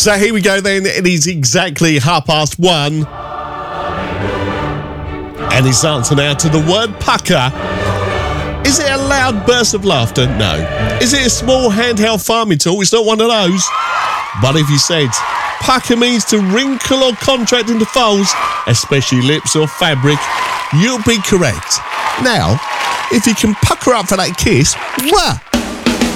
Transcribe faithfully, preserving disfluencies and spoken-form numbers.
So here we go then. It is exactly half past one. And his answer now to the word pucker. Is it a loud burst of laughter? No. Is it a small handheld farming tool? It's not one of those. But if you said pucker means to wrinkle or contract into folds, especially lips or fabric, you'll be correct. Now, if you can pucker up for that kiss, wah!